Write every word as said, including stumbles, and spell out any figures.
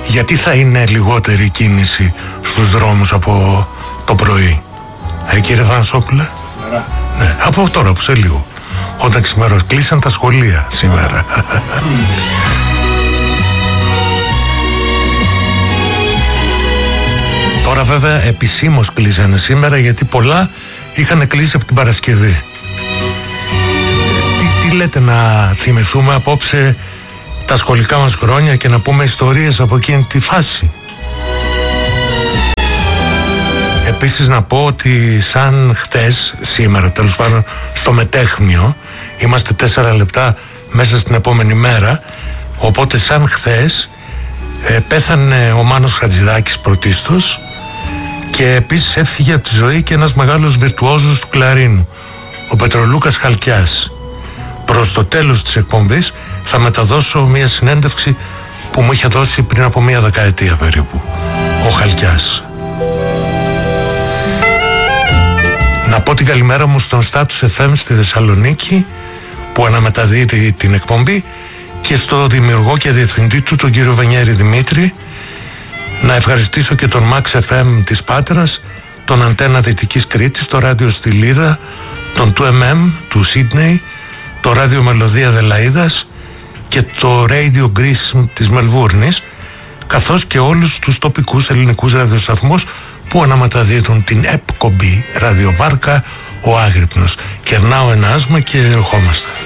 γιατί θα είναι λιγότερη κίνηση στους δρόμους από το πρωί? Ε, κύριε Θανασόπουλε. Ναι, από τώρα που σε λίγο. Όταν ξημερώσει, κλείσαν τα σχολεία σήμερα. Τώρα βέβαια επισήμως κλείσανε σήμερα, γιατί πολλά είχαν κλείσει από την Παρασκευή. Τι, τι λέτε, να θυμηθούμε απόψε τα σχολικά μας χρόνια και να πούμε ιστορίες από εκείνη τη φάση? Επίσης να πω ότι σαν χτες, σήμερα τέλος πάντων, στο μετέχμιο, είμαστε τέσσερα λεπτά μέσα στην επόμενη μέρα, οπότε σαν χθες ε, πέθανε ο Μάνος Χατζηδάκης πρωτίστως, και επίσης έφυγε από τη ζωή και ένας μεγάλος βιρτουόζος του κλαρίνου, ο Πετρολούκας Χαλκιάς. Προς το τέλος της εκπομπής θα μεταδώσω μια συνέντευξη που μου είχε δώσει πριν από μια δεκαετία περίπου ο Χαλκιάς. Να πω την καλημέρα μου στον Status εφ εμ στη Θεσσαλονίκη, που αναμεταδίδει την εκπομπή, και στο δημιουργό και διευθυντή του, τον κύριο Βενιέρη Δημήτρη. Να ευχαριστήσω και τον Max εφ εμ της Πάτρας, τον Αντένα Δυτικής Κρήτης, το ράδιο Στυλίδα, τον του εμ εμ του Σίδνεϊ, το ράδιο Μελωδία Αδελαΐδας και το Radio Greece της Μελβούρνης, καθώς και όλους τους τοπικούς ελληνικούς ραδιοσταθμούς που αναμεταδίδουν την εκπομπή Ραδιοβάρκα ο Άγρυπνος. Κερνάω ένα άσμα και ερχόμαστε.